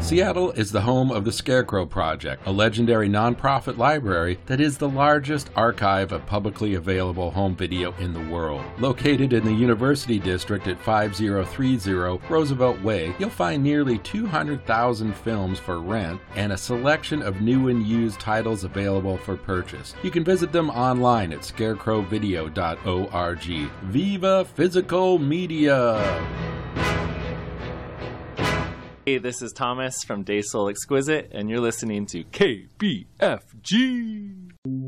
Seattle is the home of the Scarecrow Project, a legendary nonprofit library that is the largest archive of publicly available home video in the world. Located in the University District at 5030 Roosevelt Way, you'll find nearly 200,000 films for rent and a selection of new and used titles available for purchase. You can visit them online at scarecrowvideo.org. Viva Physical Media! Hey, this is Thomas from Day Soul Exquisite, and you're listening to KBFG.